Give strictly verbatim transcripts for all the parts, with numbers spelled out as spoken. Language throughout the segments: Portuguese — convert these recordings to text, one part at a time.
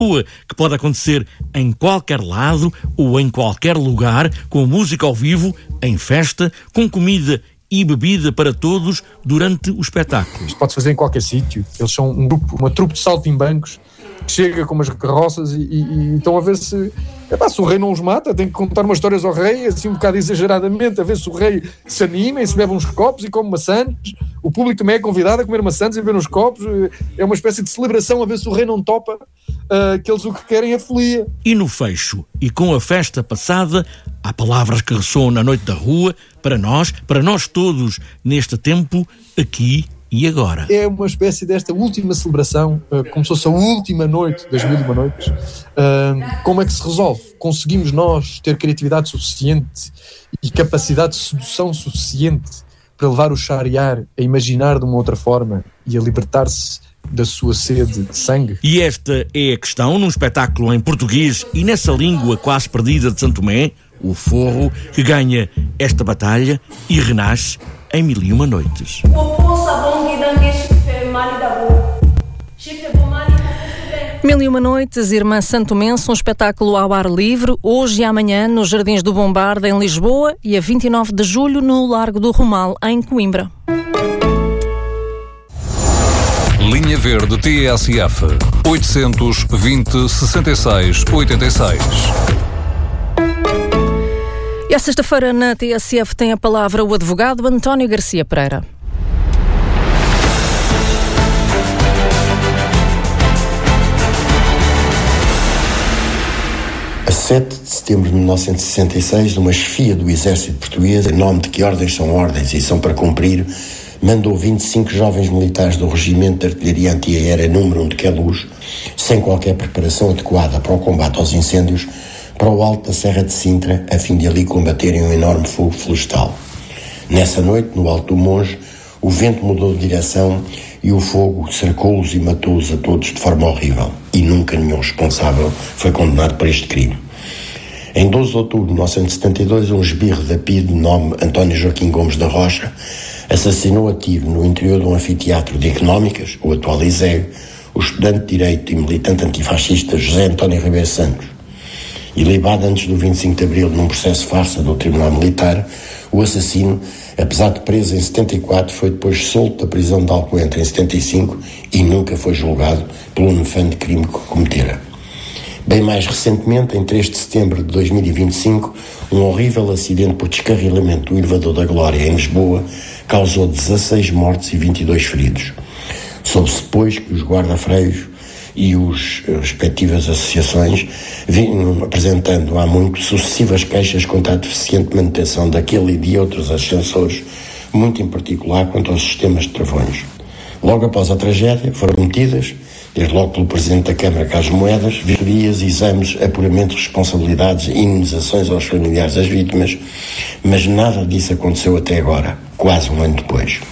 rua, que pode acontecer em qualquer lado ou em qualquer lugar, com música ao vivo, em festa, com comida e bebida para todos durante o espetáculo. Isto pode-se fazer em qualquer sítio. Eles são um grupo, uma trupe de saltimbancos que chega com umas carroças e, e, e estão a ver se... Epá, se o rei não os mata, tem que contar umas histórias ao rei, assim um bocado exageradamente, a ver se o rei se anima e se bebe uns copos e come maçãs. O público também é convidado a comer maçãs e beber uns copos. É uma espécie de celebração a ver se o rei não topa, uh, que eles o que querem é folia. E no fecho, e com a festa passada, há palavras que ressoam na noite da rua, para nós, para nós todos, neste tempo, aqui e agora. É uma espécie desta última celebração, uh, como se fosse a última noite das mil e uma noites. Uh, como é que se resolve? Conseguimos nós ter criatividade suficiente e capacidade de sedução suficiente para levar o Shahryar a imaginar de uma outra forma e a libertar-se da sua sede de sangue? E esta é a questão num espetáculo em português e nessa língua quase perdida de Santo Tomé, o Forro, que ganha esta batalha e renasce em Mil e Uma Noites. Mil e Uma Noites, Irmã Santomense, um espetáculo ao ar livre, hoje e amanhã nos Jardins do Bombarda, em Lisboa, e a vinte e nove de julho no Largo do Romal, em Coimbra. Linha Verde T S F oitocentos e vinte, sessenta e seis, oitenta e seis. E à sexta-feira na T S F tem a palavra o advogado António Garcia Pereira. A sete de setembro de mil novecentos e sessenta e seis, uma chefia do exército português, em nome de que ordens são ordens e são para cumprir, mandou vinte e cinco jovens militares do Regimento de Artilharia Antiaérea número um de Queluz, sem qualquer preparação adequada para o combate aos incêndios, para o alto da Serra de Sintra, a fim de ali combaterem um enorme fogo florestal. Nessa noite, no Alto do Monge, o vento mudou de direção e o fogo cercou-os e matou-os a todos de forma horrível. E nunca nenhum responsável foi condenado por este crime. Em doze de outubro de mil novecentos e setenta e dois, um esbirro da P I D de nome António Joaquim Gomes da Rocha assassinou a tiro no interior de um anfiteatro de Económicas, o atual I S E G, o estudante de Direito e militante antifascista José António Ribeiro Santos. Ilibado antes do vinte e cinco de abril num processo farsa do Tribunal Militar, o assassino, apesar de preso em setenta e quatro, foi depois solto da prisão de Alcoentre em setenta e cinco e nunca foi julgado pelo nefando crime que cometera. Bem mais recentemente, em três de setembro de dois mil e vinte e cinco, um horrível acidente por descarrilamento do elevador da Glória em Lisboa causou dezasseis mortes e vinte e dois feridos. Soube-se, pois, que os guarda-freios e as respectivas associações vinham apresentando há muito sucessivas queixas contra a deficiente manutenção daquele e de outros ascensores, muito em particular quanto aos sistemas de travões. Logo após a tragédia foram metidas, desde logo pelo Presidente da Câmara Carlos Moedas, vistorias, exames, apuramento de responsabilidades e indenizações aos familiares das vítimas, mas nada disso aconteceu até agora, quase um ano depois.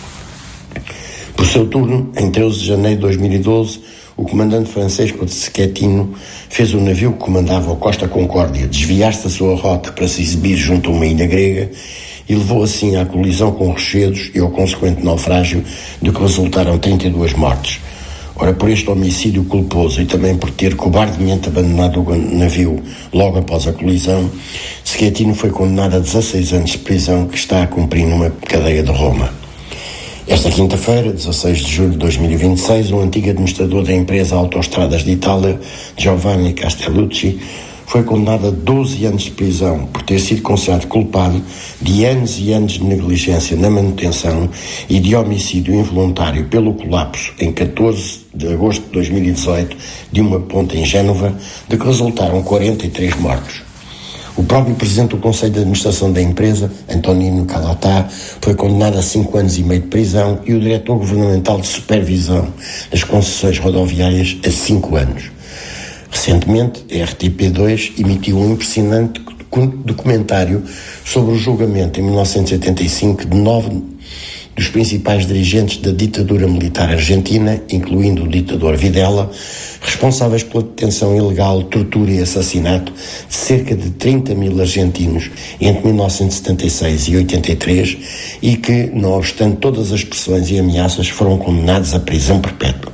Por seu turno, em treze de janeiro de dois mil e doze, o comandante Francesco de Schettino fez o navio que comandava o Costa Concórdia desviar-se da sua rota para se exibir junto a uma ilha grega e levou assim à colisão com Rochedos e ao consequente naufrágio, de que resultaram trinta e duas mortes. Ora, por este homicídio culposo e também por ter cobardemente abandonado o navio logo após a colisão, Schettino foi condenado a dezasseis anos de prisão, que está a cumprir numa cadeia de Roma. Esta quinta-feira, dezasseis de julho de dois mil e vinte e seis, o antigo administrador da empresa Autostradas de Itália, Giovanni Castellucci, foi condenado a doze anos de prisão por ter sido considerado culpado de anos e anos de negligência na manutenção e de homicídio involuntário pelo colapso, em catorze de agosto de dois mil e dezoito, de uma ponte em Génova, de que resultaram quarenta e três mortos. O próprio presidente do Conselho de Administração da empresa, Antonino Calatá, foi condenado a cinco anos e meio de prisão e o diretor governamental de supervisão das concessões rodoviárias a cinco anos. Recentemente, a R T P dois emitiu um impressionante documentário sobre o julgamento em mil novecentos e oitenta e cinco de nove dos principais dirigentes da ditadura militar argentina, incluindo o ditador Videla, responsáveis pela detenção ilegal, tortura e assassinato de cerca de trinta mil argentinos entre mil novecentos e setenta e seis e oitenta e três e que, não obstante todas as pressões e ameaças, foram condenados à prisão perpétua.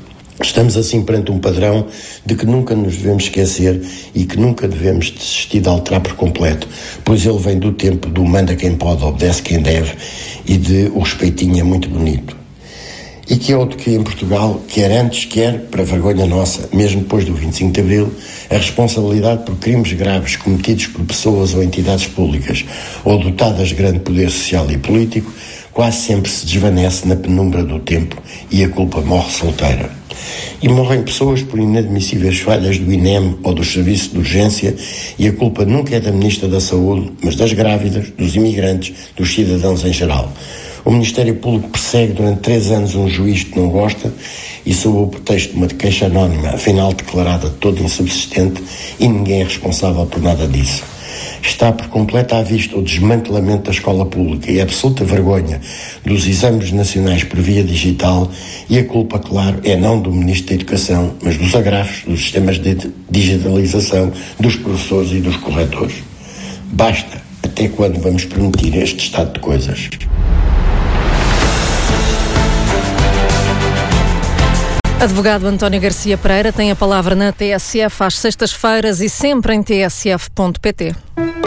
Estamos assim perante um padrão de que nunca nos devemos esquecer e que nunca devemos desistir de alterar por completo, pois ele vem do tempo do manda quem pode, obedece quem deve e de o respeitinho é muito bonito. E que é outro que em Portugal, quer antes, quer, para vergonha nossa, mesmo depois do vinte e cinco de Abril, a responsabilidade por crimes graves cometidos por pessoas ou entidades públicas ou dotadas de grande poder social e político quase sempre se desvanece na penumbra do tempo e a culpa morre solteira. E morrem pessoas por inadmissíveis falhas do I N E M ou dos serviços de urgência e a culpa nunca é da Ministra da Saúde, mas das grávidas, dos imigrantes, dos cidadãos em geral. O Ministério Público persegue durante três anos um juiz que não gosta e sob o pretexto de uma queixa anónima, afinal declarada toda insubsistente, e ninguém é responsável por nada disso. Está por completo à vista o desmantelamento da escola pública e a absoluta vergonha dos exames nacionais por via digital e a culpa, claro, é não do Ministro da Educação, mas dos agravos dos sistemas de digitalização, dos professores e dos corretores. Basta. Até quando vamos permitir este estado de coisas? Advogado António Garcia Pereira tem a palavra na T S F às sextas-feiras e sempre em t s f ponto p t.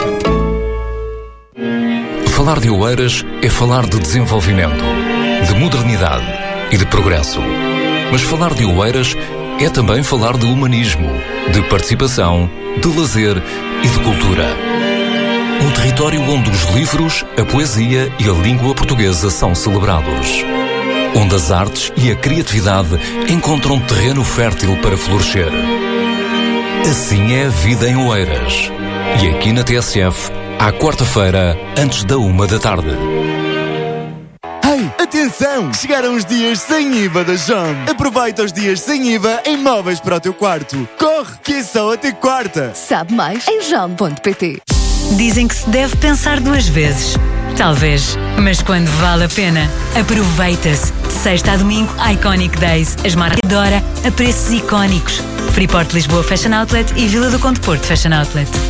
Falar de Oeiras é falar de desenvolvimento, de modernidade e de progresso. Mas falar de Oeiras é também falar de humanismo, de participação, de lazer e de cultura. Um território onde os livros, a poesia e a língua portuguesa são celebrados. Onde as artes e a criatividade encontram terreno fértil para florescer. Assim é a vida em Oeiras. E aqui na T S F, à quarta-feira, antes da uma da tarde. Ei, atenção! Chegaram os dias sem I V A da John. Aproveita os dias sem I V A em móveis para o teu quarto. Corre, que é só até quarta. Sabe mais em john ponto p t. Dizem que se deve pensar duas vezes. Talvez, mas quando vale a pena, aproveita-se. De sexta a domingo, Iconic Days. As marcas Dora a preços icónicos. Freeport Lisboa Fashion Outlet e Vila do Conde Porto Fashion Outlet.